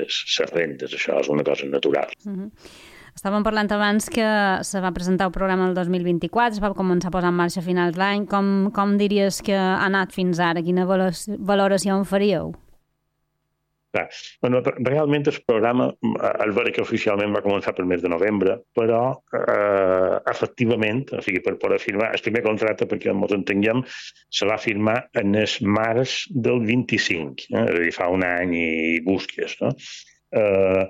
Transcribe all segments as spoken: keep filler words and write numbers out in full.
les rendes, això és una cosa natural. Uh-huh. Estàvem parlant abans que se va presentar el programa el dos mil vint-i-quatre, es va començar a posar en marxa a finals d'any. Com, com diries que ha anat fins ara? Quina valoració en faríeu? Clar. Bueno, realment el programa, el veure que oficialment va començar per mes de novembre, però eh, efectivament, o sigui, per poder firmar, el primer contracte, perquè ens entenguem, se va firmar en el març del vint-i-cinc, eh? És a dir, fa un any i busques. No? Eh,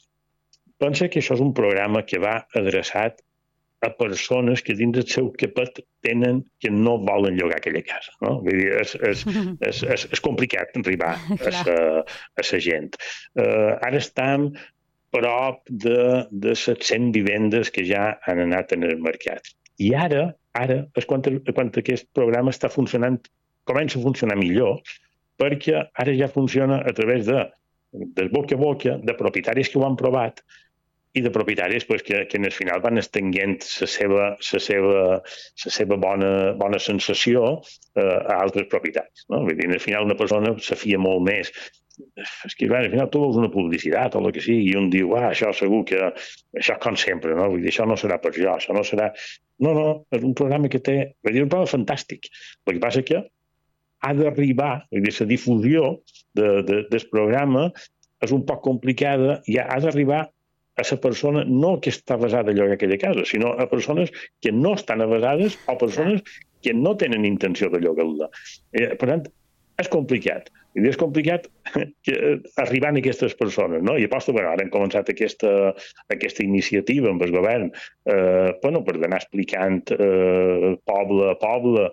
pensa que això és un programa que va adreçat a persones que dins el seu capet tenen que no volen llogar aquella casa. No? Vull dir, és, és, és, és, és complicat arribar a sa, a sa gent. Uh, ara estem prop de, de set-cents vivendes que ja han anat en el mercat. I ara, ara és quan, quan aquest programa està funcionant, comença a funcionar millor, perquè ara ja funciona a través de, de boca a boca, de propietaris que ho han provat, i de propietaris pues, que, que en el final van estenguent la seva, la seva, la seva bona, bona sensació eh, a altres propietaris. No? Vull dir, al final una persona se fia molt més. És que al final tu veus una publicitat o el que sigui i un diu, ah, això segur que... Això com sempre, no? Vull dir, això no serà per jo, això no serà... No, no, és un programa que té... Vull dir, un programa fantàstic. El que passa que ha d'arribar, vull dir, la difusió de, de, del programa és un poc complicada i ha d'arribar a la persona no que està basada a llogar aquella casa, sinó a persones que no estan avasades o persones que no tenen intenció de llogar-la. Eh, per tant, és complicat. I és complicat que arribar a aquestes persones, no? I aposto, bueno, ara hem començat aquesta, aquesta iniciativa amb el govern eh, bueno, per anar explicant eh, poble a poble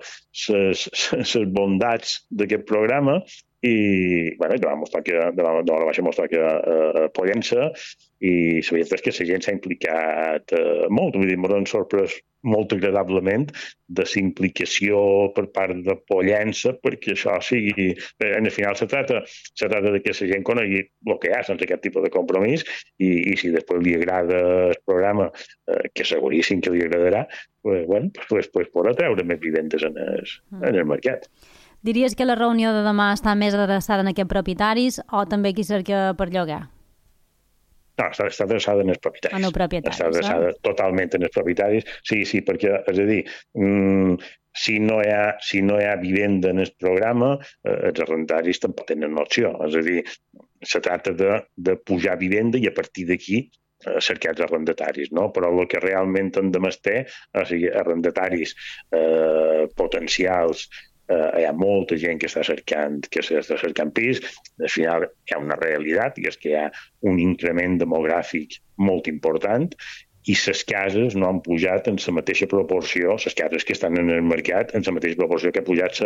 les bondats d'aquest programa i bueno, de vam mostrar que de la, de la vaig mostrar que eh, Pollença i la veritat és que la gent s'ha implicat eh, molt, vull dir, m'han sorprès molt agradablement de la implicació per part de Pollença perquè això sigui, en el final se trata, se trata de que la gent conegui el que hi ha sense aquest tipus de compromís i, i si després li agrada el programa, eh, que seguríssim que li agradarà, pues, bueno, pues, pues, pues podrà treure més vivendes en el, en el mercat. Diries que la reunió de demà està més adreçada en aquests propietaris o també qui cerca per llogar? No, està, està adreçada en els propietaris. En els propietaris, està adreçada eh? totalment en els propietaris. Sí, sí, perquè, és a dir, mmm, si, no hi ha, si no hi ha vivenda en el programa, eh, els arrendataris tampoc tenen opció. És a dir, se tracta de, de pujar vivenda i a partir d'aquí eh, cercar els arrendataris, no? Però el que realment hem de mestre, o sigui, arrendataris eh, potencials, Uh, hi ha molta gent que està cercant que està cercant pis. Al final hi ha una realitat i és que hi ha un increment demogràfic molt important i les cases no han pujat en la mateixa proporció, les cases que estan en el mercat, en la mateixa proporció que ha pujat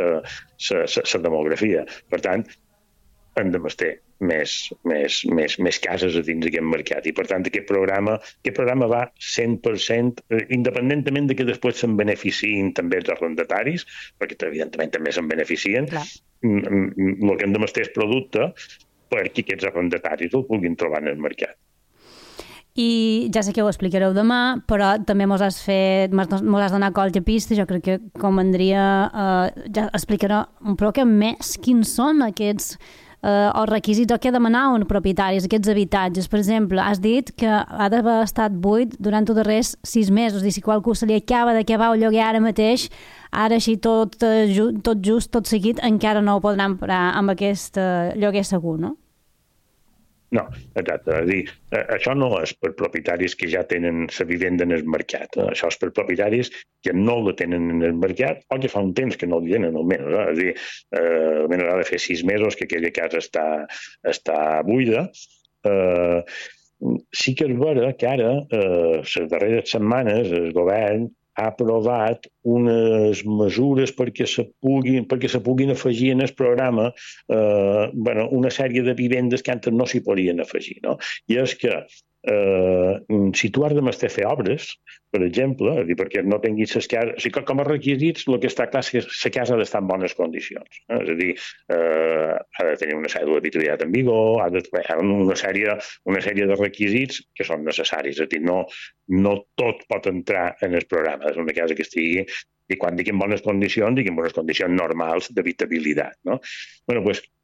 la demografia. Per tant, hem de mestre més, més, més, més cases a dins d'aquest mercat. I, per tant, aquest programa, aquest programa va cent per cent, independentment de que després se'n beneficien també els arrendataris, perquè, evidentment, també se'n beneficien, Clar. el que hem de mestre és producte perquè aquests arrendataris el puguin trobar en el mercat. I ja sé que ho explicareu demà, però també mos has fet, mos has donat qualque pista, jo crec que convendria eh, ja explicar un poc més quins són aquests eh, els requisits o què demanaven propietaris, aquests habitatges. Per exemple, has dit que ha d'haver estat buit durant els darrers sis mesos, i si qualcú se li acaba d'acabar el lloguer ara mateix, ara així tot, tot just, tot seguit, encara no ho podran parar amb aquest eh, lloguer segur, no? No, exacte. És a dir, això no és per propietaris que ja tenen la vivenda en el mercat. Això és per propietaris que no la tenen en el mercat o que fa un temps que no la tenen, almenys. Eh? És a dir, eh, almenys ha de fer sis mesos que aquella casa està, està buida. Eh, sí que és vera que ara, eh, les darreres setmanes, el govern ha aprovat unes mesures perquè se puguin, perquè se puguin afegir en el programa eh, bueno, una sèrie de vivendes que antes no s'hi podien afegir. No? I és que eh, si tu has de mestre fer obres, per exemple, dir, perquè no tinguis les cases... O sigui, com a requisits, el que està clar és que la casa ha d'estar en bones condicions. Eh? És a dir, eh, ha de tenir una cèdula d'habitabilitat en vigor, ha de tenir una sèrie, una sèrie de requisits que són necessaris. És a dir, no, no tot pot entrar en el programa. És una casa que estigui, i quan dic en bones condicions, dic en bones condicions normals d'habitabilitat. No? Bueno, doncs,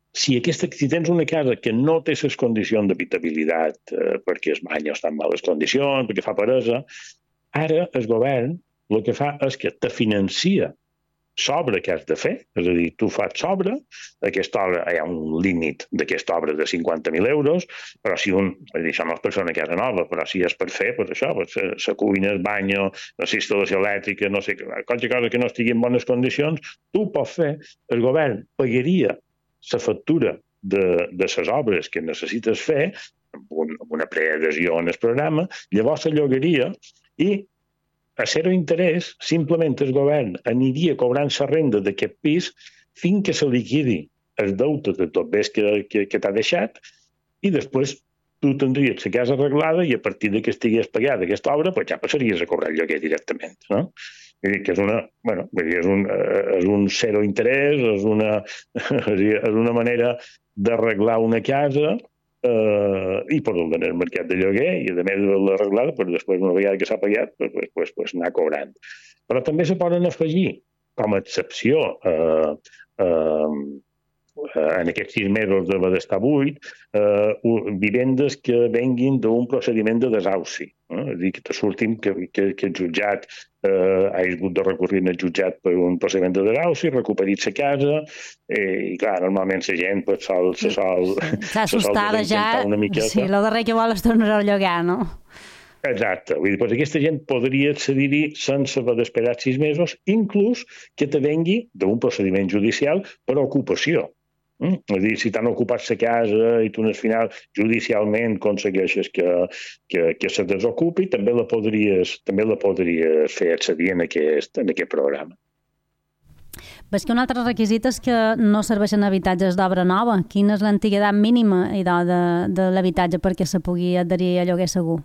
si, aquesta, si tens una casa que no té les condicions d'habitabilitat, eh, perquè el bany està en males condicions, perquè fa peresa, ara el govern el que fa és que te financia sobre què has de fer, és a dir, tu fas sobre, aquesta obra, hi ha un límit d'aquesta obra de cinquanta mil euros, però si un, és a dir, això no és per fer una casa nova, però si és per fer, doncs això, la cuina, el bany, la instal·lació elèctrica, no sé, qualsevol cosa que no estigui en bones condicions, tu pots fer, el govern pagaria la factura de, de les obres que necessites fer, amb, un, amb una preadhesió en el programa, llavors se llogaria i a zero interès, simplement el govern aniria cobrant la renda d'aquest pis fins que se liquidi el deute de tot bé que, que, que t'ha deixat i després tu tindries la casa arreglada i a partir de que estigués pagada aquesta obra pues ja passaries a cobrar el lloguer directament. No? Vull dir que és una, bueno, és un, és un zero interès, és una, és una manera d'arreglar una casa Uh, i posar-la en el mercat de lloguer i a més de l'arreglada, però després una vegada que s'ha pagat pues, pues, pues, pues anar cobrant. Però també se poden afegir com a excepció uh, uh, en aquests sis mesos de d'estar buit uh, vivendes que venguin d'un procediment de desauci. Eh? És a dir, que te surtin que, que, que el jutjat eh, ha hagut de recurrir al jutjat per un procediment de desauci, recuperit la casa eh, i clar, normalment la gent pues, sol, se sol, s'ha assustada ja, una miqueta. Sí, el darrer que vol és tornar a llogar, no? Exacte. Vull dir, doncs aquesta gent podria accedir-hi sense haver d'esperar sis mesos, inclús que te vengui d'un procediment judicial per ocupació. Mm? És a dir, si t'han ocupat la casa i tu al final judicialment aconsegueixes que, que, que se desocupi, també la podries, també la podries fer accedir en aquest, en aquest programa. Ves que un altre requisit és que no serveixen habitatges d'obra nova. Quina és l'antiguitat mínima idò, de, de l'habitatge perquè se pugui adherir a lloguer segur?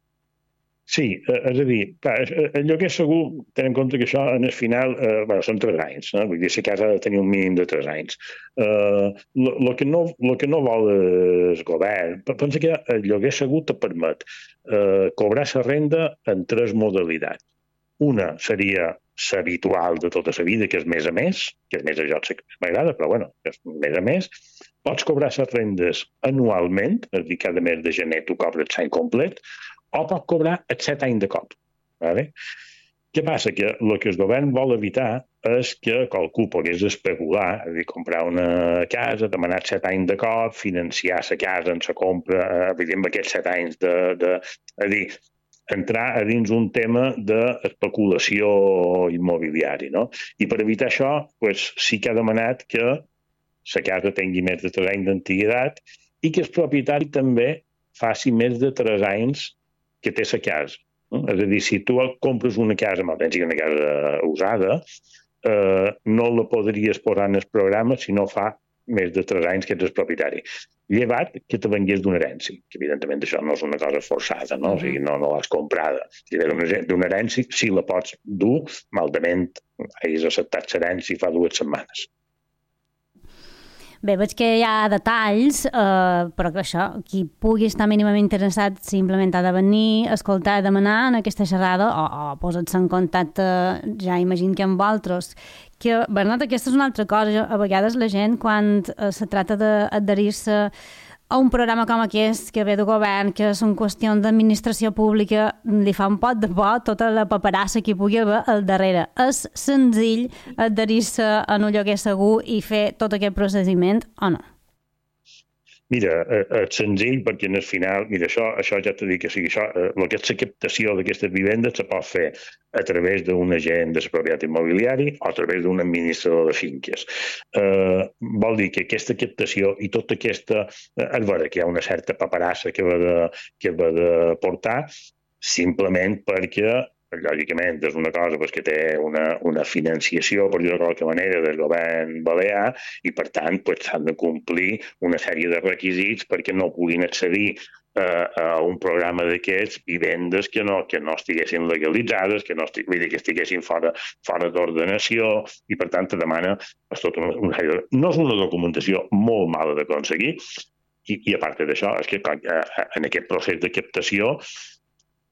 Sí, és a dir, clar, el lloguer segur, tenint en compte que això en el final eh, bueno, són tres anys, no? Vull dir, la casa ha de tenir un mínim de tres anys. El eh, que, no, que no vol el govern, pensa que el lloguer segur te permet eh, cobrar la renda en tres modalitats. Una seria l'habitual de tota la vida, que és mes a mes, que és més a jo sé que m'agrada, però bueno, és mes a mes. Pots cobrar les rendes anualment, és a dir, cada mes de gener tu cobres l'any complet, o pot cobrar els set anys de cop. Vale? Què passa? Que el que el govern vol evitar és que qualcú pogués especular, és a dir, comprar una casa, demanar set anys de cop, financiar la casa en la compra, eh, amb aquests set anys de... de és a dir, entrar a dins un tema d'especulació immobiliari. No? I per evitar això, pues, sí que ha demanat que la casa tingui més de tres anys d'antiguitat i que el propietari també faci més de tres anys que té la casa. És a dir, si tu compres una casa, malgrat sigui una casa usada, eh, no la podries posar en el programa si no fa més de tres anys que ets el propietari. Llevat que te vengués d'una herència, que evidentment això no és una cosa forçada, no? O sigui, no, no l'has comprada. Si ve d'una herència, si la pots dur, malament hagis acceptat l'herència fa dues setmanes. Bé, veig que hi ha detalls, eh, però que això, qui pugui estar mínimament interessat simplement ha de venir, escoltar, demanar en aquesta xerrada o, o posar-se en contacte, ja imagino que amb altres. Que, Bernat, aquesta és una altra cosa. A vegades la gent, quan eh, se trata d'adherir-se a un programa com aquest, que ve de govern, que són qüestions d'administració pública, li fa un pot de por tota la paperassa que hi pugui haver al darrere. És senzill adherir-se a un lloguer segur i fer tot aquest procediment o no? Mira, és senzill perquè en el final, mira, això, això ja t'ho dic, o sigui, això, el que és la captació d'aquestes vivendes se pot fer a través d'un agent de la propietat immobiliari o a través d'un administrador de finques. Eh, vol dir que aquesta captació i tota aquesta... Eh, és vera que hi ha una certa paperassa que va de, que va de portar simplement perquè lògicament és una cosa pues, que té una, una financiació, per dir-ho de qualque manera, del govern balear i, per tant, pues, s'han de complir una sèrie de requisits perquè no puguin accedir eh, a un programa d'aquests vivendes que no, que no estiguessin legalitzades, que no, estig, vull dir, que estiguessin fora, fora d'ordenació i, per tant, te demana pues, tot una, una sèrie de... No és una documentació molt mala d'aconseguir i, i a part d'això, és que en aquest procés de captació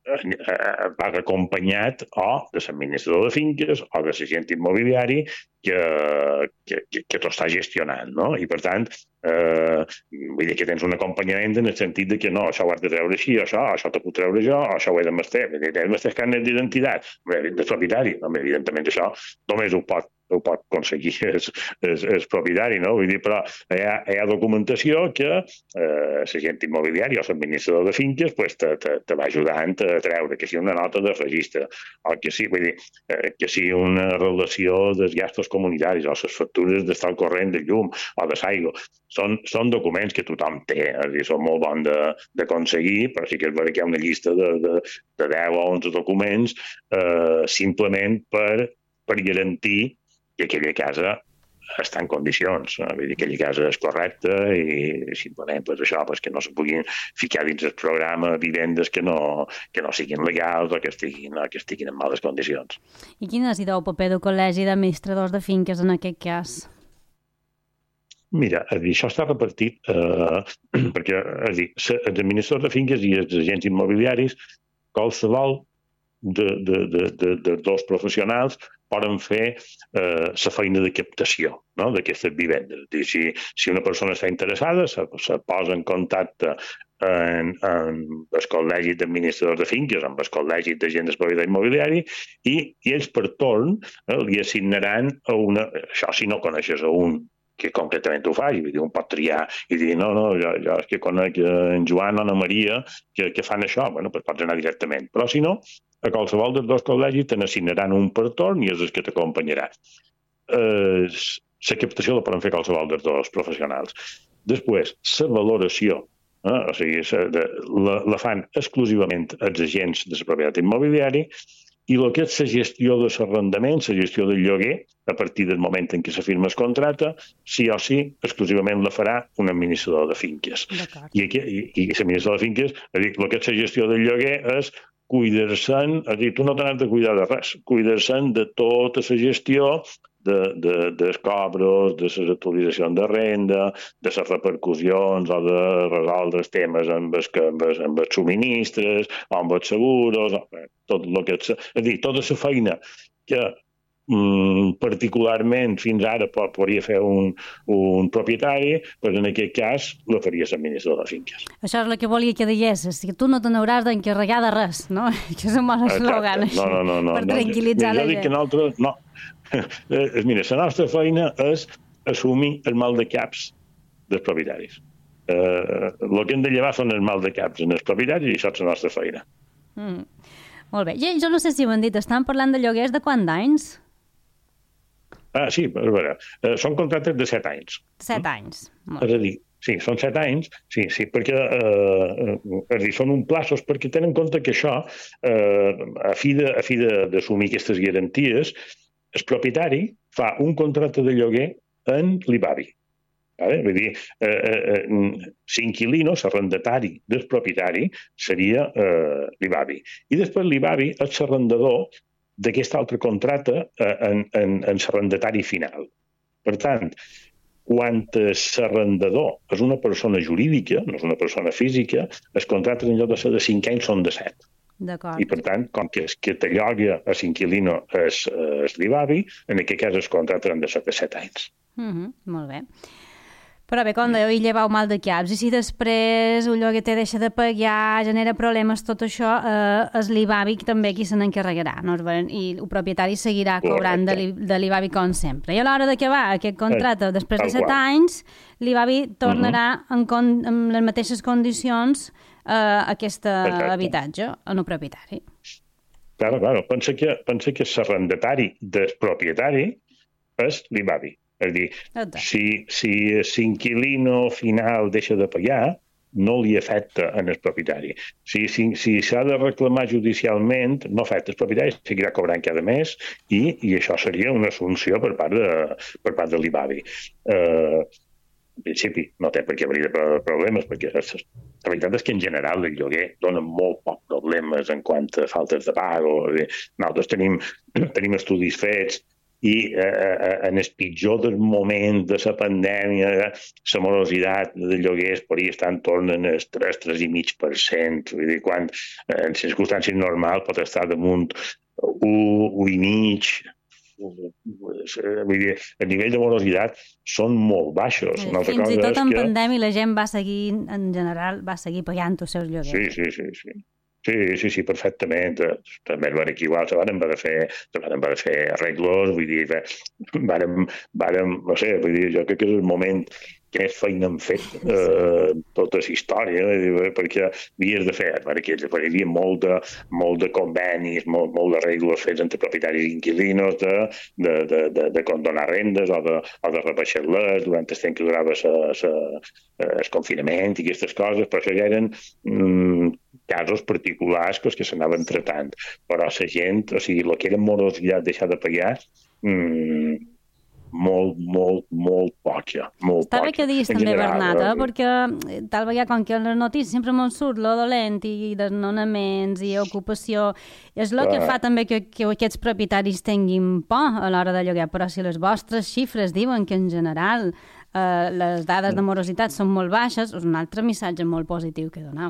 va acompanyat o de l'administrador de finques o de l'agent immobiliari que, que, que, que t'ho està gestionant, no? I, per tant, eh, vull dir que tens un acompanyament en el sentit de que no, això ho has de treure així, això, això t'ho puc treure jo, això ho he de mestre. Vull dir, he de mestre carnet d'identitat de propietari. Evidentment, això només ho pot ho pot aconseguir el, el, el propietari, no? Vull dir, però hi ha, hi ha documentació que eh, l'agent immobiliari o l'administrador de finques pues, te, te, te va ajudant a treure, que sigui una nota de registre, o que sigui, vull dir, eh, que sigui una relació dels gastos comunitaris o les factures d'estar al corrent de llum o de l'aigua. Són, són documents que tothom té, és a dir, són molt bons d'aconseguir, però sí que és vera que hi ha una llista de, de, de deu o onze documents eh, simplement per, per garantir que aquella casa està en condicions, no? Vull dir que aquella casa és correcta i simplement pues, això, pues, que no se puguin ficar dins el programa vivendes que no, que no siguin legals o que estiguin, o que estiguin en males condicions. I quin és el paper del Col·legi d'Administradors de Finques en aquest cas? Mira, dir, això està repartit eh, perquè és dir, els administradors de finques i els agents immobiliaris, qualsevol de, de, de, de, de dos professionals poden fer eh, la feina de captació, no?, d'aquestes vivendes. Dir, si, si una persona està interessada, se, se posa en contacte en, en el col·legi d'administradors de finques, amb el col·legi d'agents de propietat immobiliari, i, i ells per torn eh, li assignaran a una... Això si no coneixes a un que concretament ho faci, vull dir, un pot triar i dir, no, no, jo, jo és que conec en Joan o Ana Maria que, que fan això, bueno, doncs pots anar directament. Però si no, a qualsevol dels dos col·legis te n'assignaran un per torn i és el que t'acompanyarà. Eh, la captació la poden fer qualsevol dels dos professionals. Després, la valoració, eh, o sigui, la, la fan exclusivament els agents de la propietat immobiliari, i el que és la gestió de l'arrendament, la gestió del lloguer, a partir del moment en què se firma el contracte, sí o sí, exclusivament la farà un administrador de finques. I, i, i l'administrador de finques, és dir, el que és la gestió del lloguer és cuidar-se'n, és dir, tu no t'has de cuidar de res, cuidar-se'n de tota la gestió de, de, dels cobros, de les actualitzacions de renda, de les repercussions o de resoldre els temes amb els, amb els, amb els subministres o amb els seguros, tot el que és, és a dir, tota la feina que mm, particularment fins ara podria fer un, un propietari, doncs en aquest cas la faria l'administrador de finques. Això és el que volia que diguessis, que tu no te n'hauràs d'encarregar de res, no? Que és un bon eslògan, no, no, no, no, per tranquil·litzar no, la gent. Jo dic que nosaltres, no. Mira, la nostra feina és assumir el mal de caps dels propietaris. Eh, el que hem de llevar són el mal de caps en els propietaris i això és la nostra feina. Mm. Molt bé. Jo no sé si ho han dit, estan parlant de lloguers de quant d'anys? Ah, sí, a veure, eh, són contractes de set anys. Set anys. Molt. És a dir, sí, són set anys, sí, sí, perquè eh, és a dir, són un plaços, perquè tenen en compte que això, eh, a fi de, a fi d'assumir aquestes garanties, el propietari fa un contracte de lloguer en l'IBABI. Vale? Vull dir, eh, eh, l'inquilino, l'arrendatari del propietari, seria eh, l'IBABI. I després l'IBABI és l'arrendador d'aquest altre contracte eh, en, en, en l'arrendatari final. Per tant, quan l'arrendador és una persona jurídica, no és una persona física, els contractes en lloc de ser de cinc anys són de set. I per tant, com que, que te lloga a l'inquilino és, és l'IBABI, en aquest cas els contractes han de ser de set anys. Mm -hmm, molt bé. Però bé, com dèieu, hi llevau mal de caps, i si després el lloguer deixa de pagar, genera problemes, tot això, eh, és l'IBABI també qui se n'encarregarà, no? I el propietari seguirà cobrant de l'IBABI com sempre. I a l'hora d'acabar aquest contracte, després de set anys, l'IBABI tornarà en, con en les mateixes condicions a uh, aquest habitatge, en el propietari. Claro, claro. Pensa que, pensa que l'arrendatari del propietari és l'IBABI. És a dir, si, si l'inquilino final deixa de pagar, no li afecta en el propietari. Si s'ha si, si de reclamar judicialment, no afecta el propietari, seguirà cobrant cada mes i, i això seria una assumpció per part de, per part de l'IBABI. Eh, En principi no té per què haver de problemes, perquè la veritat és que en general el lloguer dona molt pocs problemes en quant a faltes de pago. Nosaltres tenim, tenim estudis fets i eh, en el pitjor dels moments de la pandèmia, la morositat de lloguers podria estar en torn al tres, tres i mig per cent. Vull dir, quan en circumstàncies normals pot estar damunt u, u i mig. Vull dir, el nivell de morositat són molt baixos. Una altra Fins i tot en que... pandèmia la gent va seguir, en general, va seguir pagant els seus lloguers. Sí, sí, sí, sí. Sí, sí, sí, perfectament. També el que igual se van haver de fer, se van haver de fer arreglos, vull dir, vàrem, vàrem, no sé, vull dir, jo crec que és el moment que més feina han fet eh, tota la història, eh, perquè havies de fer, perquè hi havia molt de, molt de convenis, molt, molt d'arreglos fets entre propietaris i inquilinos de, de, de, de, de condonar rendes o de, o de rebaixar-les durant el temps que durava sa, sa, el confinament i aquestes coses, però això ja eren mm, casos particulars que, que s'anaven tratant. Però la gent, o sigui, el que era morositat deixar de pagar, mm, molt, molt, molt poca. Molt Està bé poca. que diguis també, general, Bernat, eh? perquè tal vegada com que en les notícies sempre me'n surt lo dolent i desnonaments i ocupació, és el que fa també que, que aquests propietaris tinguin por a l'hora de lloguer, però si les vostres xifres diuen que en general eh, les dades de morositat són molt baixes, és un altre missatge molt positiu que doneu.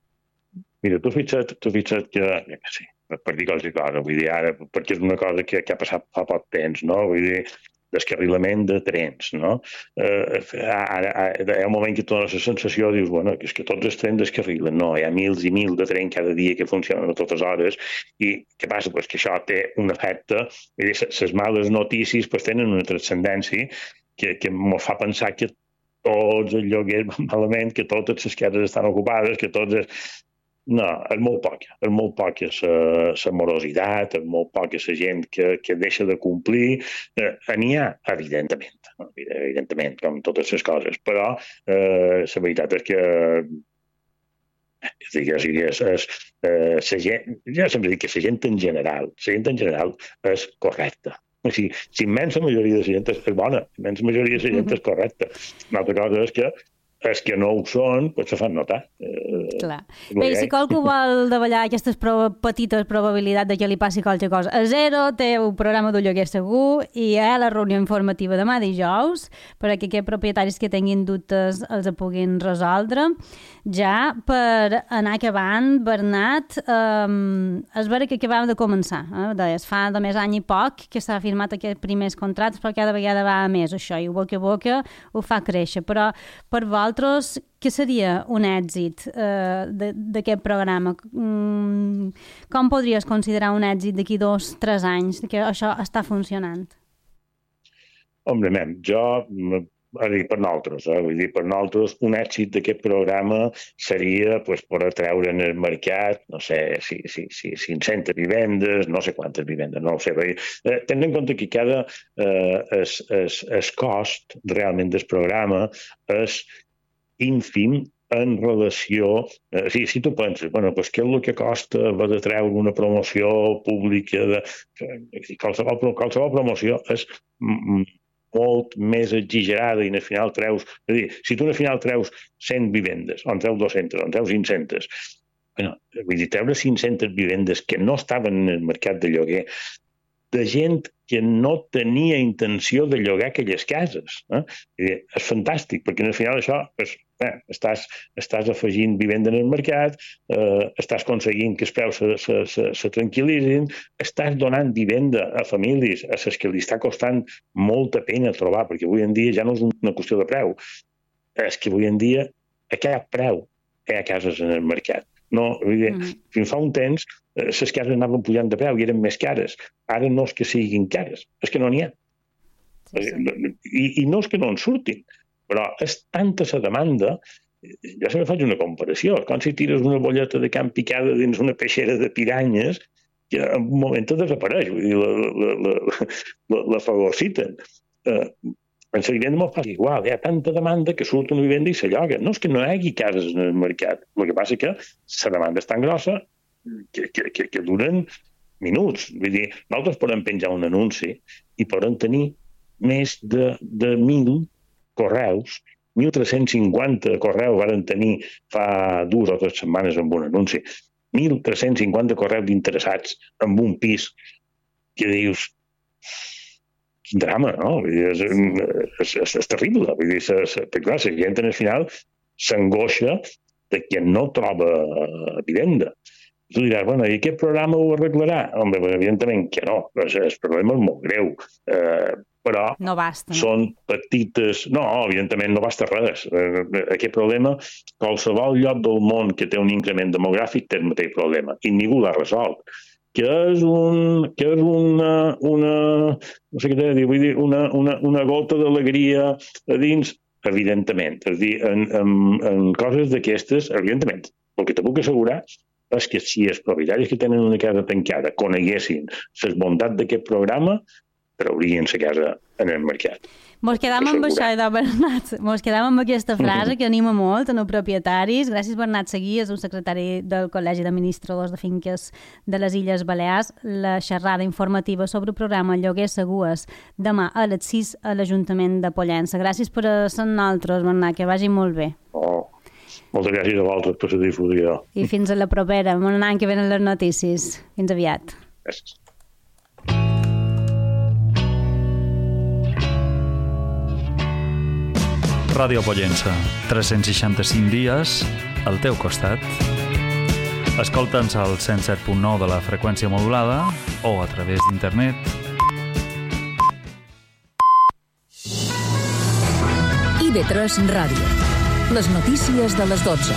Mira, tu fixa't, tu fixa't que, ja que sí, per dir qualsevol cosa, vull dir, ara, perquè és una cosa que, que ha passat fa poc temps, no? Vull dir, descarrilament de trens, no? Eh, ara, ara, hi ha un moment que tu dones la sensació, dius, bueno, és que tots els trens descarrilen. No, hi ha mils i mil de trens cada dia que funcionen a totes hores i què passa? Pues que això té un efecte, les males notícies pues, tenen una transcendència que, que ens fa pensar que tots els lloguers van malament, que totes les cases estan ocupades, que tots els... No, és molt poc, és molt poc la morositat, és molt poc la gent que, que deixa de complir. Eh, N'hi ha, evidentment, evidentment, com totes les coses, però eh, la veritat és que és, és, és, és, eh, la gent, ja sempre dic que la gent en general, la gent en general és correcta. O sigui, la immensa majoria de la gent és, és bona, la immensa majoria de la gent és correcta. Una altra cosa és que els que no ho són, doncs se fan notar. Eh, Clar. Bé, si qualcú vol davallar aquestes pro petites probabilitats de que li passi qualsevol cosa, a zero té un programa de lloguer segur i hi ha la reunió informativa demà dijous perquè aquests propietaris que tinguin dubtes els puguin resoldre. Ja per anar acabant, Bernat, eh, és vera que acabem de començar. Eh? Deies, fa només any i poc que s'ha firmat aquests primers contractes, però cada vegada va a més això, i boca a boca ho fa créixer. Però per vosaltres, què seria un èxit eh, d'aquest programa? Mm, com podries considerar un èxit d'aquí dos, tres anys que això està funcionant? Home, mem, jo, a dir, per nosaltres, eh? Vull dir, per nosaltres un èxit d'aquest programa seria pues, poder treure en el mercat, no sé, si, si, si cinc-centes vivendes, no sé quantes vivendes, no ho sé. Eh, tenint en compte que cada eh, es, es, es cost realment del programa és ínfim en relació... Eh, si, si tu penses, bueno, pues què és el que costa va de treure una promoció pública? De, qualsevol, qualsevol promoció és molt més exagerada i al final treus... És a dir, si tu al final treus cent vivendes, o en treus dos-centes, o en treus cinc-centes, bueno, vull dir, treure cinc-centes vivendes que no estaven en el mercat de lloguer, de gent que no tenia intenció de llogar aquelles cases. Eh? És fantàstic, perquè al final això és, eh, estàs, estàs afegint vivenda en el mercat, eh, estàs aconseguint que els preus se, se, se, se tranquil·litzin, estàs donant vivenda a famílies a les que li està costant molta pena trobar, perquè avui en dia ja no és una qüestió de preu, és que avui en dia a cap preu hi ha cases en el mercat. No, vull dir, mm. fins fa un temps les cases anaven pujant de preu i eren més cares. Ara no és que siguin cares, és que no n'hi ha. Sí, sí. I, I no és que no en surtin, però és tanta la demanda. Jo sempre faig una comparació. Com si tires una bolleta de camp picada dins una peixera de piranyes que en un moment desapareix. Vull dir, la, la, la, la, la fagociten. Eh, En la vivenda m'ho fa igual, hi ha tanta demanda que surt una vivenda i se lloga. No és que no hi hagi cases en el mercat, el que passa és que la demanda és tan grossa que, que, que, que duren minuts. Vull dir, nosaltres podem penjar un anunci i podem tenir més de, de mil correus, mil tres-cents cinquanta correus varen tenir fa dues o tres setmanes amb un anunci, mil tres-cents cinquanta correus d'interessats en un pis que dius... quin drama, no? Vull dir, és, és, és, és terrible. Vull dir, se, se, però clar, la gent en el final s'angoixa de que no troba vivenda. Tu diràs, bueno, i aquest programa ho arreglarà? Home, evidentment que no. El problema és molt greu. Eh, però no basta, no? Són petites... No, evidentment no basta res. Aquest problema, qualsevol lloc del món que té un increment demogràfic té el mateix problema i ningú l'ha resolt. Que és, un, que és una, una, no sé què t'he de dir, vull dir, una, una, una gota d'alegria a dins, evidentment. És a dir, en, en, en coses d'aquestes, evidentment, el que te puc assegurar és que si els propietaris que tenen una casa tancada coneguessin les bondats d'aquest programa, traurien la casa en el mercat. Mos quedam amb això, Bernat. Mos quedam amb aquesta frase que anima molt en els propietaris. Gràcies, Bernat Seguí, és un secretari del Col·legi d'Administradors de Finques de les Illes Balears. La xerrada informativa sobre el programa Lloguers Segurs demà a les sis a l'Ajuntament de Pollença. Gràcies per ser nosaltres, Bernat, que vagi molt bé. Oh. Moltes gràcies a vosaltres per la difusió. I fins a la propera. Bon any que venen les notícies. Fins aviat. Gràcies. Ràdio Pollença, tres-cents seixanta-cinc dies al teu costat. Escolta'ns al cent set punt nou de la freqüència modulada o a través d'internet. I ve tres Ràdio. Les notícies de les dotze.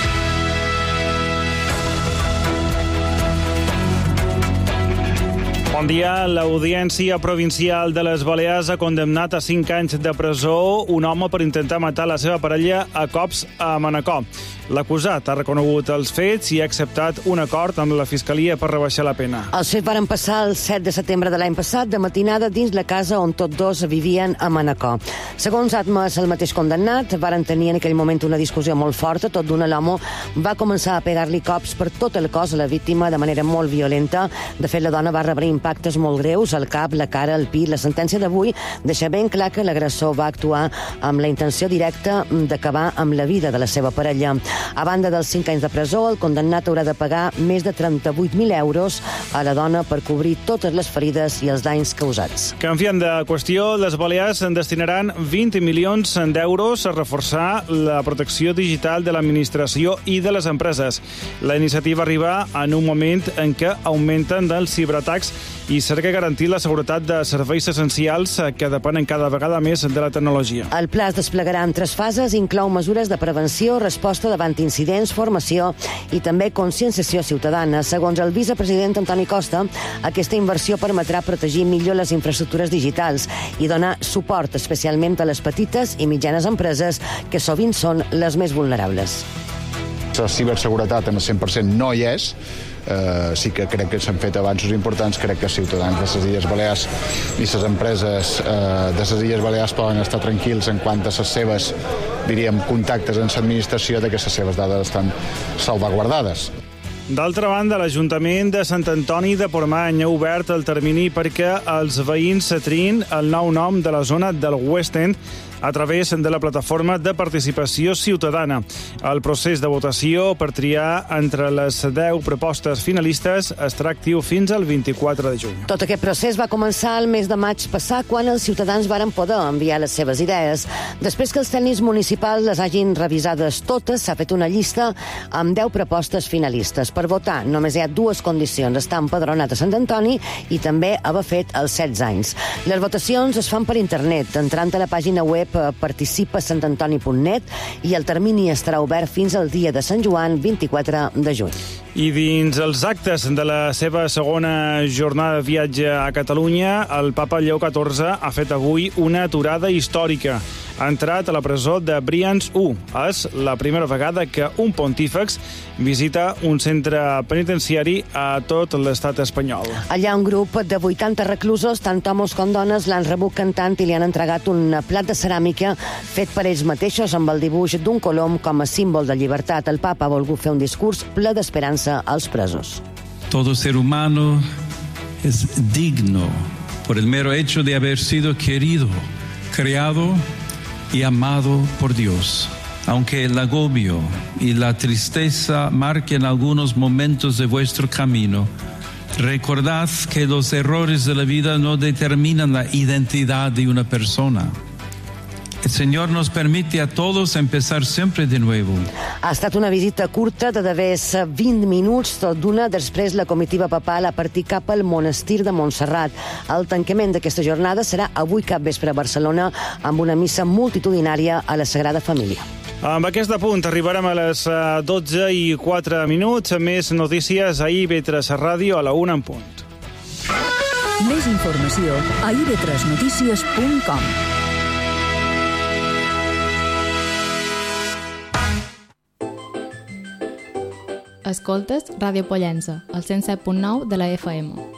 Bon dia. L'Audiència Provincial de les Balears ha condemnat a cinc anys de presó un home per intentar matar la seva parella a cops a Manacor. L'acusat ha reconegut els fets i ha acceptat un acord amb la Fiscalia per rebaixar la pena. Els fets varen passar el set de setembre de l'any passat, de matinada, dins la casa on tots dos vivien a Manacor. Segons ha admès el mateix condemnat, varen tenir en aquell moment una discussió molt forta. Tot d'una, l'home va començar a pegar-li cops per tot el cos a la víctima de manera molt violenta. De fet, la dona va rebre impactes molt greus al cap, la cara, el pit. La sentència d'avui deixa ben clar que l'agressor va actuar amb la intenció directa d'acabar amb la vida de la seva parella. A banda dels cinc anys de presó, el condemnat haurà de pagar més de trenta-vuit mil euros a la dona per cobrir totes les ferides i els danys causats. Canviant de qüestió, les Balears en destinaran vint milions d'euros a reforçar la protecció digital de l'administració i de les empreses. La iniciativa arriba en un moment en què augmenten dels ciberatacs i cerca garantir la seguretat de serveis essencials que depenen cada vegada més de la tecnologia. El pla es desplegarà en tres fases, inclou mesures de prevenció, resposta davant incidents, formació i també conscienciació ciutadana. Segons el vicepresident Antoni Costa, aquesta inversió permetrà protegir millor les infraestructures digitals i donar suport especialment a les petites i mitjanes empreses, que sovint són les més vulnerables. La ciberseguretat en el cent per cent no hi és. Uh, sí que crec que s'han fet avanços importants. Crec que els ciutadans de les Illes Balears i les empreses uh, de les Illes Balears poden estar tranquils en quant a les seves, diríem, contactes amb l'administració, de que les seves dades estan salvaguardades. D'altra banda, l'Ajuntament de Sant Antoni de Portmany ha obert el termini perquè els veïns triïn el nou nom de la zona del West End a través de la plataforma de participació ciutadana. El procés de votació per triar entre les deu propostes finalistes estarà actiu fins al vint-i-quatre de juny. Tot aquest procés va començar el mes de maig passat, quan els ciutadans varen poder enviar les seves idees. Després que els tècnics municipals les hagin revisades totes, s'ha fet una llista amb deu propostes finalistes. Per votar només hi ha dues condicions: estar empadronat a Sant Antoni i també haver fet els setze anys. Les votacions es fan per internet, entrant a la pàgina web participa sant antoni punt net, i el termini estarà obert fins al dia de Sant Joan, vint-i-quatre de juny. I dins els actes de la seva segona jornada de viatge a Catalunya, el papa Lleó catorze ha fet avui una aturada històrica. Ha entrat a la presó de Brians u. És la primera vegada que un pontífex visita un centre penitenciari a tot l'estat espanyol. Allà un grup de vuitanta reclusos, tant homes com dones, l'han rebut cantant i li han entregat un plat de ceràmica fet per ells mateixos amb el dibuix d'un colom com a símbol de llibertat. El papa ha volgut fer un discurs ple d'esperança als presos. Todo ser humano es digno por el mero hecho de haber sido querido, creado y amado por Dios. Aunque el agobio y la tristeza marquen algunos momentos de vuestro camino, Recordad que los errores de la vida no determinan la identidad de una persona. El Señor nos permite a todos empezar siempre de nuevo. Ha estat una visita curta de d'haver vint minuts, tot d'una. Després la comitiva papal a partir cap al monestir de Montserrat. El tancament d'aquesta jornada serà avui capvespre a Barcelona amb una missa multitudinària a la Sagrada Família. Amb aquest apunt arribarem a les dotze i quatre minuts. Més notícies a I V tres Ràdio a la una en punt. Més informació a i ve tres notícies punt com. Escoltes Ràdio Pollença, al cent set punt nou de la F M.